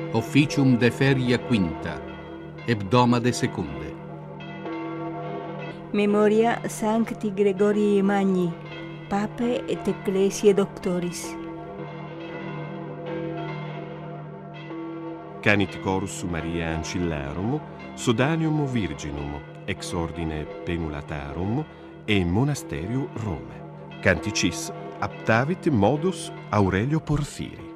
officium de feria quinta, hebdomade secunde. Memoria Sancti Gregorii Magni, Pape et Ecclesiae Doctoris. Canit chorus Mariae Ancillarum, Sodanium Virginum, ex ordine Penulatarum e Monasterium Rome. Canticis aptavit modus Aurelio Porphyri.